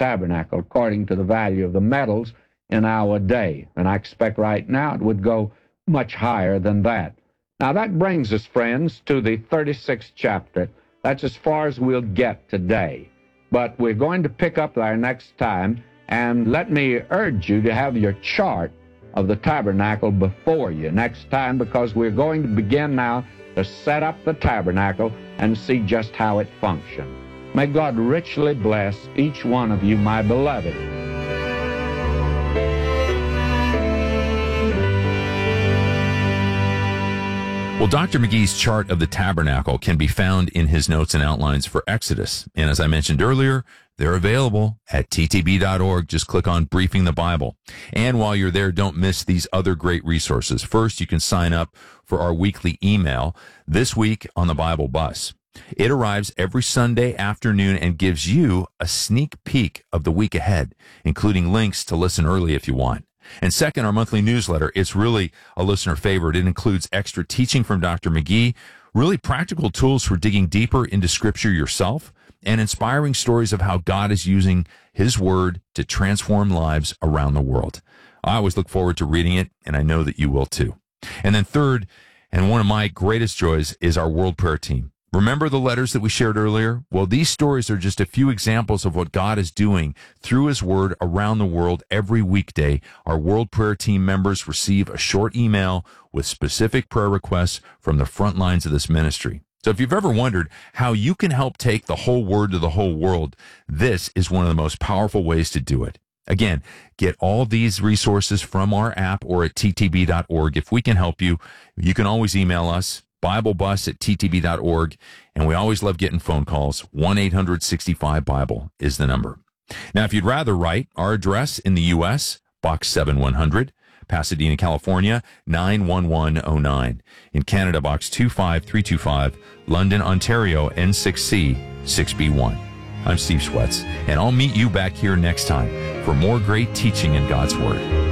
tabernacle according to the value of the metals in our day. And I expect right now it would go much higher than that. Now that brings us, friends, to the 36th chapter. That's as far as we'll get today. But we're going to pick up there next time, and let me urge you to have your chart of the tabernacle before you next time, because we're going to begin now to set up the tabernacle and see just how it functions. May God richly bless each one of you, my beloved. Well, Dr. McGee's chart of the tabernacle can be found in his notes and outlines for Exodus. And as I mentioned earlier, they're available at ttb.org. Just click on Briefing the Bible. And while you're there, don't miss these other great resources. First, you can sign up for our weekly email, This Week on the Bible Bus. It arrives every Sunday afternoon and gives you a sneak peek of the week ahead, including links to listen early if you want. And second, our monthly newsletter, it's really a listener favorite. It includes extra teaching from Dr. McGee, really practical tools for digging deeper into Scripture yourself, and inspiring stories of how God is using His Word to transform lives around the world. I always look forward to reading it, and I know that you will too. And then third, and one of my greatest joys, is our World Prayer Team. Remember the letters that we shared earlier? Well, these stories are just a few examples of what God is doing through His Word around the world every weekday. Our World Prayer Team members receive a short email with specific prayer requests from the front lines of this ministry. So if you've ever wondered how you can help take the whole Word to the whole world, this is one of the most powerful ways to do it. Again, get all these resources from our app or at ttb.org. If we can help you, you can always email us, BibleBus@ttb.org, and we always love getting phone calls. 1-800-65-BIBLE is the number. Now, if you'd rather write, our address in the U.S., Box 7100, Pasadena, California, 91109. In Canada, Box 25325, London, Ontario, N6C 6B1. I'm Steve Schwetz, and I'll meet you back here next time for more great teaching in God's Word.